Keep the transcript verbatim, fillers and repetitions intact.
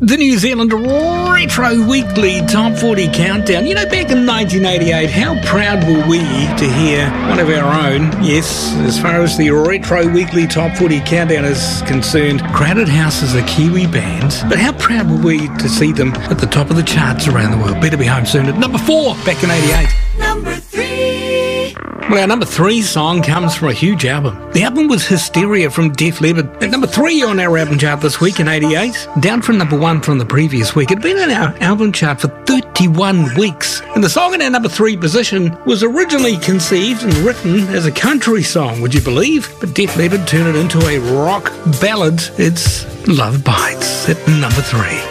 The New Zealand Retro Weekly Top forty Countdown. You know, back in nineteen eighty-eight, how proud were we to hear one of our own, yes, as far as the Retro Weekly Top forty Countdown is concerned, Crowded House is a Kiwi band, but how proud were we to see them at the top of the charts around the world? Better Be Home Soon at number four back in eighty-eight. Number three. Well, our number three song comes from a huge album. The album was Hysteria from Def Leppard. At number three on our album chart this week in eighty-eight, down from number one from the previous week. It had been on our album chart for thirty-one weeks. And the song in our number three position was originally conceived and written as a country song, would you believe? But Def Leppard turned it into a rock ballad. It's Love Bites at number three.